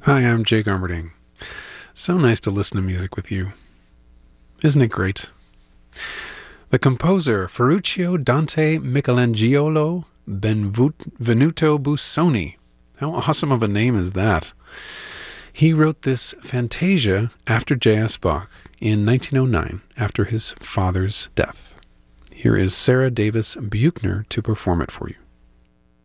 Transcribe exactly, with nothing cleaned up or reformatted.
Hi, I'm Jake Armerding. So nice to listen to music with you. Isn't it great? The composer Ferruccio Dante Michelangelo Benvenuto Busoni. How awesome of a name is that? He wrote this Fantasia after J S. Bach in nineteen oh nine, after his father's death. Here is Sarah Davis Buchner to perform it for you.